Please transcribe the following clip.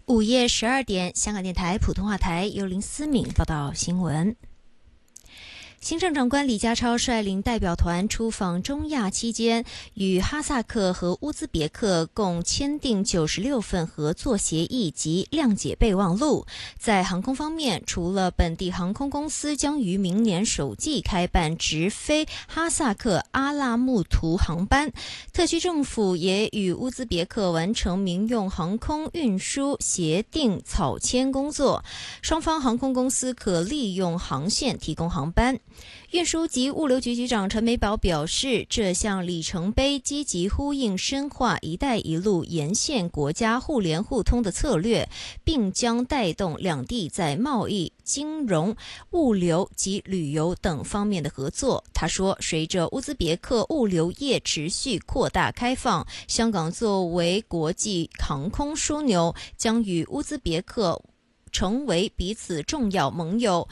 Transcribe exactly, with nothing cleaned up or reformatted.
午夜十二点，香港电台普通话台由林思敏报道新闻。行政长官李家超率领代表团出访中亚期间，与哈萨克和乌兹别克共签订九十六份合作协议及谅解备忘录。在航空方面，除了本地航空公司将于明年首季开办直飞哈萨克阿拉木图航班，特区政府也与乌兹别克完成民用航空运输协定草签工作，双方航空公司可利用航线提供航班。运输及物流局局长陈美宝表示，这项里程碑积极呼应深化“一带一路”沿线国家互联互通的策略，并将带动两地在贸易、金融、物流及旅游等方面的合作。他说，随着乌兹别克物流业持续扩大开放，香港作为国际航空枢纽，将与乌兹别克成为彼此重要盟友，